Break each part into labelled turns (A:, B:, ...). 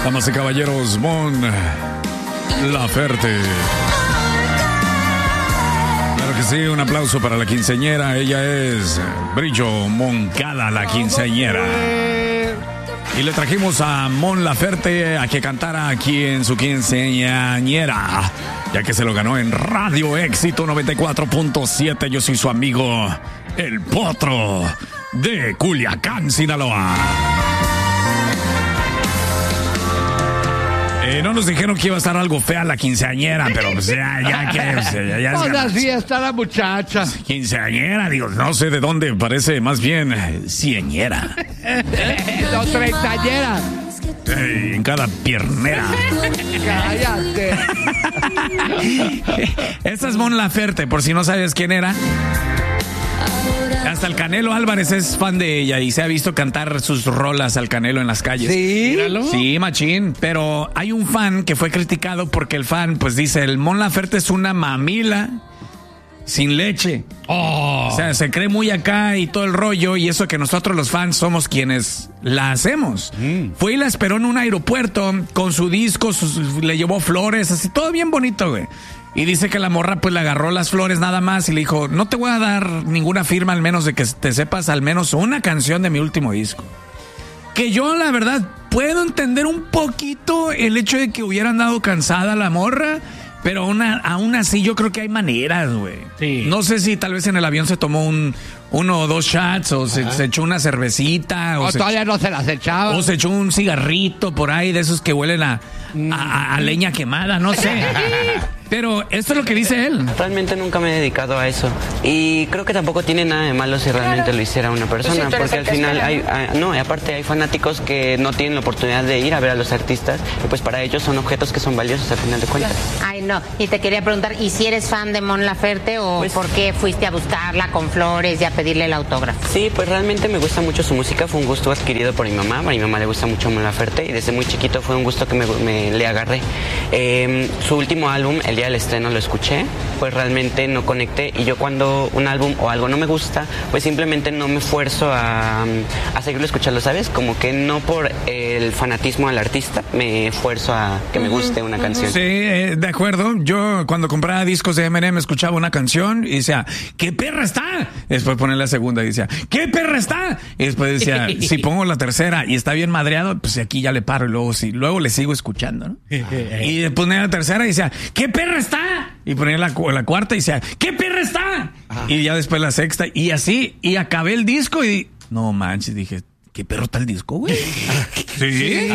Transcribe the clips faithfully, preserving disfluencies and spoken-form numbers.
A: Damas y caballeros, Mon Laferte. Claro que sí, un aplauso para la quinceañera. Ella es Brillo Moncada, la quinceañera. Y le trajimos a Mon Laferte a que cantara aquí en su quinceañera, ya que se lo ganó en Radio Éxito noventa y cuatro punto siete. Yo soy su amigo, El Potro, de Culiacán, Sinaloa. Eh, no nos dijeron que iba a estar algo fea la quinceañera, pero pues ya, ya que... O sea, ya, ya es
B: Ahora sí está la muchacha.
A: Quinceañera, digo, no sé de dónde, parece más bien eh, cieñera.
B: No, treintañera.
A: Eh, en cada piernera.
B: Cállate.
A: Esta es Mon Laferte, por si no sabes quién era. Hasta el Canelo Álvarez es fan de ella y se ha visto cantar sus rolas al Canelo en las calles.
B: ¿Sí? Míralo.
A: Sí, machín. Pero hay un fan que fue criticado porque el fan, pues dice, el Mon Laferte es una mamila sin leche.
B: Oh.
A: O sea, se cree muy acá y todo el rollo, y eso que nosotros los fans somos quienes la hacemos. Mm. Fue y la esperó en un aeropuerto con su disco, sus, le llevó flores, así, todo bien bonito, güey. Y dice que la morra pues le agarró las flores nada más y le dijo, no te voy a dar ninguna firma al menos de que te sepas al menos una canción de mi último disco. Que yo la verdad puedo entender un poquito el hecho de que hubiera andado cansada la morra, pero una, aún así yo creo que hay maneras, güey. Sí. No sé si tal vez en el avión se tomó un uno o dos shots o se, se echó una cervecita. O,
B: o
A: se
B: todavía
A: ech-
B: no se las echaba.
A: O se echó un cigarrito por ahí de esos que huelen a, a, a, a leña quemada, no sé. Pero esto es lo que dice él.
C: Realmente nunca me he dedicado a eso. Y creo que tampoco tiene nada de malo si realmente lo hiciera una persona. Porque al final hay, hay, no, y aparte hay fanáticos que no tienen la oportunidad de ir a ver a los artistas. Y pues para ellos son objetos que son valiosos al final de cuentas.
D: Ay, no. Y te quería preguntar, ¿y si eres fan de Mon Laferte o pues, por qué fuiste a buscarla con flores y a pedirle el autógrafo?
C: Sí, pues realmente me gusta mucho su música. Fue un gusto adquirido por mi mamá. A mi mamá le gusta mucho Mon Laferte y desde muy chiquito fue un gusto que me, me le agarré. Eh, su último álbum, el día del estreno, lo escuché, pues realmente no conecté, y yo cuando un álbum o algo no me gusta, pues simplemente no me esfuerzo a, a seguirlo escuchando, ¿sabes? Como que no por el fanatismo al artista me esfuerzo a que me guste una canción.
A: Sí, eh, de acuerdo. Yo cuando compraba discos de Eminem escuchaba una canción y decía, ¡qué perra está! Y después ponía la segunda y decía, ¡qué perra está! Y después decía, si pongo la tercera y está bien madreado, pues aquí ya le paro y luego sí, luego le sigo escuchando, ¿no? Y después ponía la tercera y decía, ¡qué perra está! Y ponía la, la cuarta y decía, ¡qué perra está! Ajá. Y ya después la sexta y así, y acabé el disco y no manches, dije, ¿qué perro está el disco, güey? Sí.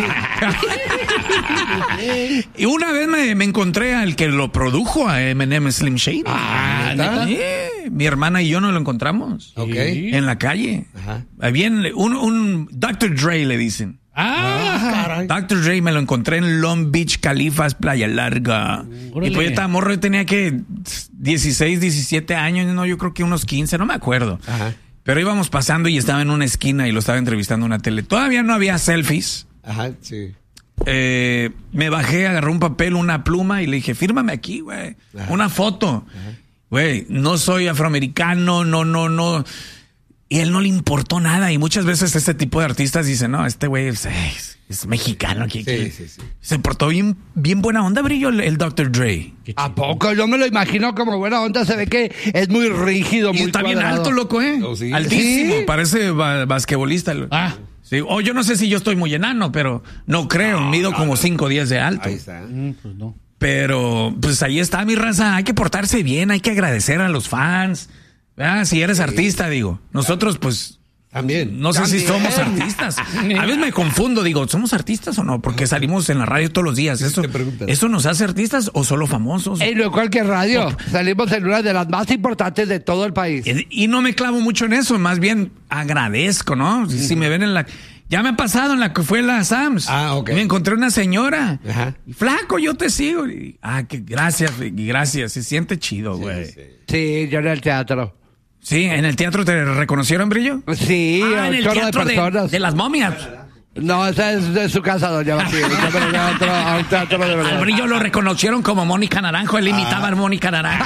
A: Y una vez me, me encontré al que lo produjo, a Eminem Slim Shady.
B: Ah, ¿neta?
A: Sí, mi hermana y yo nos lo encontramos.
B: Ok.
A: En la calle. Ajá. Bien, un, un doctor Dre le dicen.
B: Ah,
A: ah doctor Dre me lo encontré en Long Beach, Califas, Playa Larga. Órale. Y pues yo estaba morro, yo tenía que dieciséis, diecisiete años, no, yo creo que unos quince, no me acuerdo. Ajá. Pero íbamos pasando y estaba en una esquina y lo estaba entrevistando en una tele. Todavía no había selfies.
B: Ajá, sí.
A: Eh, me bajé, agarré un papel, una pluma y le dije, fírmame aquí, güey. Una foto. Güey, no soy afroamericano, no, no, no. Y a él no le importó nada. Y muchas veces este tipo de artistas dicen, no, este güey es, es, es mexicano. Que,
B: sí,
A: que
B: sí, sí.
A: Se portó bien, bien buena onda, Brillo, el, el doctor Dre.
B: ¿A poco? Yo me lo imagino como buena onda. Se ve que es muy rígido, muy
A: y está
B: cuadrado.
A: bien alto, loco, ¿eh? Oh, sí. Altísimo. ¿Sí? Parece ba- basquetbolista. Ah. Sí. O yo no sé si yo estoy muy enano, pero no creo. No, mido no, como cinco días de alto.
B: Ahí está. Mm, pues no.
A: Pero, pues ahí está, mi raza. Hay que portarse bien, hay que agradecer a los fans. Ah, si eres sí. artista, digo. Nosotros, pues...
B: También.
A: No sé
B: También.
A: si somos artistas. A veces me confundo, digo, ¿somos artistas o no? Porque salimos en la radio todos los días. ¿Eso, ¿eso nos hace artistas o solo famosos?
B: En lo cualquier radio. Oh. Salimos en una de las más importantes de todo el país.
A: Y no me clavo mucho en eso, más bien agradezco, ¿no? Si, si me ven en la... Ya me ha pasado en la que fue la Sams.
B: Ah, ok.
A: Me encontré una señora.
B: Ajá.
A: Flaco, yo te sigo. Y, ah, que gracias, gracias. Se siente chido, güey.
B: Sí, sí. sí, yo en el teatro.
A: Sí, ¿en el teatro te reconocieron, Brillo?
B: Sí,
A: ah, en el teatro de, de, de las momias.
B: No, esa es de su casa, doña Martín. A un teatro de verdad.
A: Al Brillo lo reconocieron como Mónica Naranjo. Él imitaba ah. a Mónica Naranjo.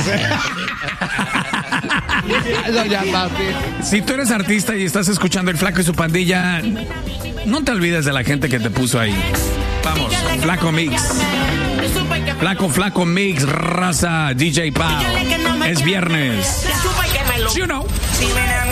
B: Doña Martín.
A: Si tú eres artista y estás escuchando El Flaco y su Pandilla, no te olvides de la gente que te puso ahí. Vamos, Flaco Mix. Flaco, Flaco Mix, raza, D J Pau. Es viernes. You know.